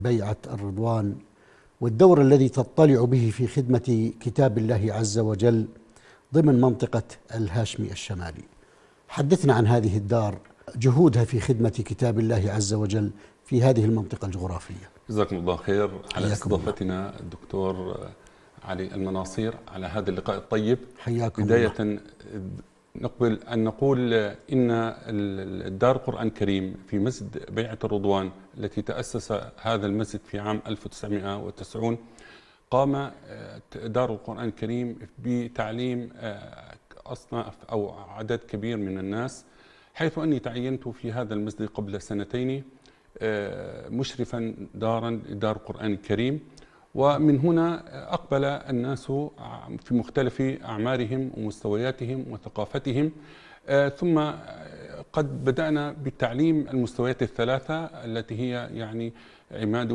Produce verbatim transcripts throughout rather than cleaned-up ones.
بيعة الرضوان والدور الذي تطلع به في خدمة كتاب الله عز وجل ضمن منطقة الهاشمي الشمالي. حدثنا عن هذه الدار، جهودها في خدمة كتاب الله عز وجل في هذه المنطقة الجغرافية. جزاكم الله خير على استضافتنا الدكتور علي المناصير على هذا اللقاء الطيب. حياكم بداية الله. نقبل أن نقول إن الدار القرآن الكريم في مسجد بيعة الرضوان التي تأسس هذا المسجد في عام ألف وتسعمائة وتسعين، قام دار القرآن الكريم بتعليم أصناف أو عدد كبير من الناس، حيث أني تعينت في هذا المسجد قبل سنتين مشرفا دارا لدار القرآن الكريم. ومن هنا أقبل الناس في مختلف أعمارهم ومستوياتهم وثقافتهم، ثم قد بدأنا بتعليم المستويات الثلاثة التي هي يعني عماد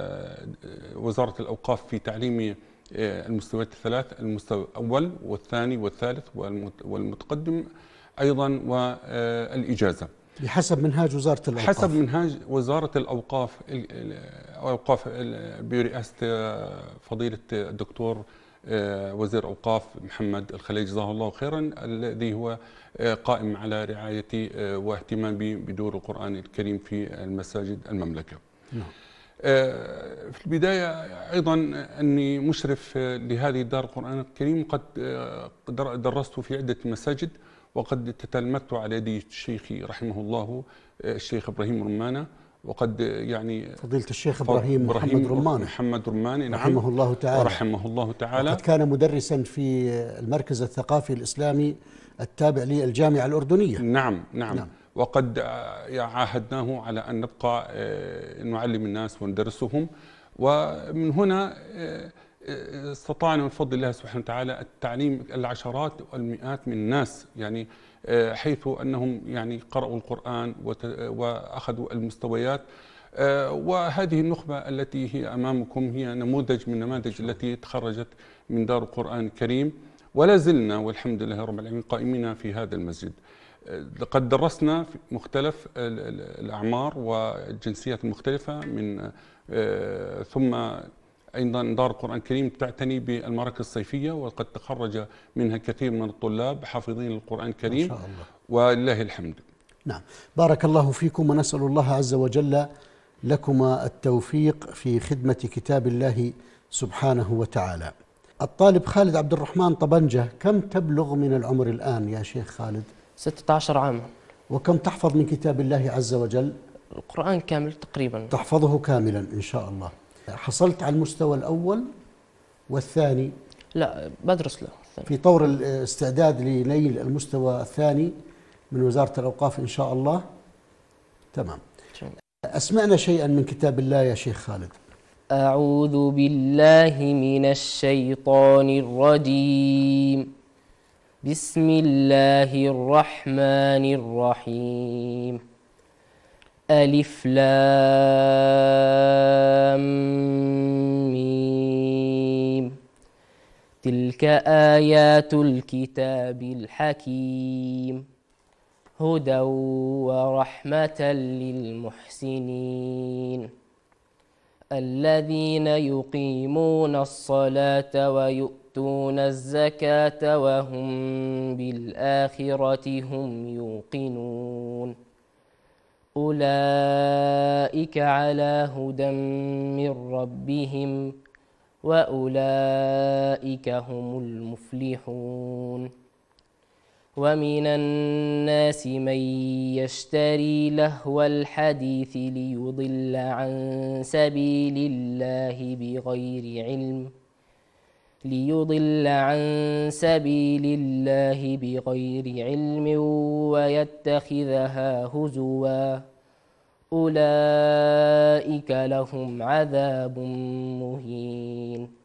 وزارة الأوقاف في تعليم المستويات الثلاث، المستوى الأول والثاني والثالث والمتقدم أيضا والإجازة بحسب منهاج وزارة الأوقاف. حسب منهاج وزارة الأوقاف الأوقاف برئاسة فضيلة الدكتور وزير الأوقاف محمد الخليل جزاه الله خيرا، الذي هو قائم على رعاية واهتمام بدور القرآن الكريم في المساجد المملكة. نعم. في البداية أيضا أني مشرف لهذه الدار القرآن الكريم، قد درست في عدة مساجد، وقد تتلمذت على يد شيخي رحمه الله الشيخ إبراهيم رمانة، وقد يعني فضيلة الشيخ إبراهيم محمد رمانة محمد رمانة نعم رحمه الله تعالى رحمه الله تعالى، وقد كان مدرسا في المركز الثقافي الإسلامي التابع للجامعة الأردنية. نعم نعم, نعم. وقد عاهدناه على أن نبقى نعلم الناس وندرسهم، ومن هنا استطعنا من فضل الله سبحانه وتعالى التعليم العشرات والمئات من الناس، يعني حيث أنهم يعني قرأوا القرآن وأخذوا المستويات. وهذه النخبة التي هي أمامكم هي نموذج من النماذج التي تخرجت من دار القرآن الكريم، ولا زلنا والحمد لله رب العالمين قائمين في هذا المسجد. لقد درسنا في مختلف الأعمار والجنسيات المختلفة، من ثم أيضا دار القرآن الكريم تعتني بالمراكز الصيفية، وقد تخرج منها كثير من الطلاب حافظين للقرآن الكريم ما شاء الله ولله الحمد. نعم، بارك الله فيكم، ونسأل الله عز وجل لكما التوفيق في خدمة كتاب الله سبحانه وتعالى. الطالب خالد عبد الرحمن طبنجة، كم تبلغ من العمر الآن يا شيخ خالد؟ ستة عشر عاما. وكم تحفظ من كتاب الله عز وجل؟ القرآن كامل تقريبا. تحفظه كاملا إن شاء الله. حصلت على المستوى الأول والثاني؟ لا، بدرس له الثاني. في طور الاستعداد لنيل المستوى الثاني من وزارة الأوقاف إن شاء الله. تمام. أسمعنا شيئا من كتاب الله يا شيخ خالد. أعوذ بالله من الشيطان الرجيم. بسم الله الرحمن الرحيم. ألف لام ميم. تلك آيات الكتاب الحكيم، هدى ورحمة للمحسنين الذين يقيمون الصلاة ويؤتون الزكاة وهم بالآخرة هم يوقنون أولئك على هدى من ربهم وأولئك هم المفلحون. ومن الناس من يشتري لهو الحديث ليضل عن سبيل الله بغير علم ليضل عن سبيل الله بغير علم ويتخذها هزوا أولئك لهم عذاب مهين.